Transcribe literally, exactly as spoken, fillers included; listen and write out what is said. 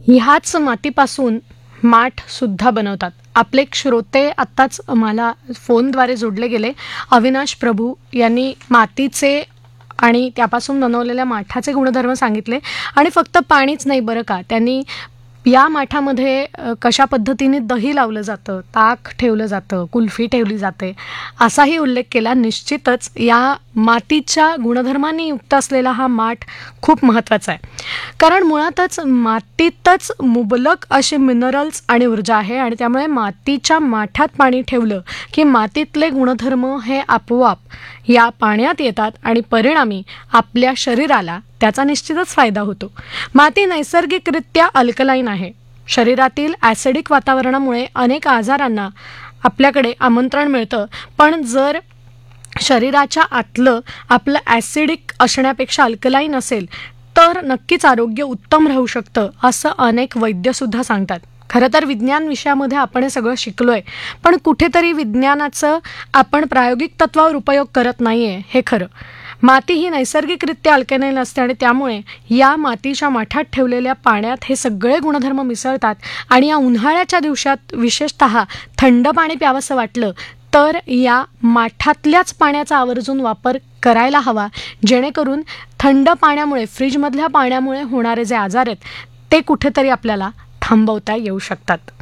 ह्याच मातीपासून माठ सुद्धा बनवतात. आपले एक श्रोते आत्ताच मला फोनद्वारे जोडले गेले. अविनाश प्रभू यांनी मातीचे आणि त्यापासून बनवलेल्या माठाचे गुणधर्म सांगितले. आणि फक्त पाणीच नाही बरं का, त्यांनी या माठामध्ये अ, कशा पद्धतीने दही लावलं जातं, ताक ठेवलं जातं, कुल्फी ठेवली जाते असाही उल्लेख केला. निश्चितच या मातीच्या गुणधर्मांनी युक्त असलेला हा माठ खूप महत्त्वाचा आहे, कारण मुळातच मातीतच मुबलक असे मिनरल्स आणि ऊर्जा आहे. आणि त्यामुळे मातीच्या माठात पाणी ठेवलं की मातीतले गुणधर्म हे आपोआप या पाण्यात येतात आणि परिणामी आपल्या शरीराला त्याचा निश्चितच फायदा होतो. माती नैसर्गिकरित्या अल्कलाईन आहे. शरीरातील ॲसिडिक वातावरणामुळे अनेक आजारांना आपल्याकडे आमंत्रण मिळतं. पण जर शरीराच्या आतलं आपलं ॲसिडिक असण्यापेक्षा अल्कलाईन असेल तर नक्कीच आरोग्य उत्तम राहू शकतं, असं अनेक वैद्यसुद्धा सांगतात. खरं तर विज्ञान विषयामध्ये आपण हे सगळं शिकलो आहे, पण कुठेतरी विज्ञानाचं आपण प्रायोगिक तत्वावर उपयोग करत नाही आहे, हे खरं. माती ही नैसर्गिकरित्या अल्कलाईन असते आणि त्यामुळे या मातीच्या माठात ठेवलेल्या पाण्यात हे सगळे गुणधर्म मिसळतात. आणि या उन्हाळ्याच्या दिवसात विशेषतः थंड पाणी प्यावंसं वाटलं तर या माठातल्याच पाण्याचा आवर्जून वापर करायला हवा, जेणेकरून थंड पाण्यामुळे, फ्रीजमधल्या पाण्यामुळे होणारे जे आजार आहेत ते कुठेतरी आपल्याला थांबवता येऊ शकतात.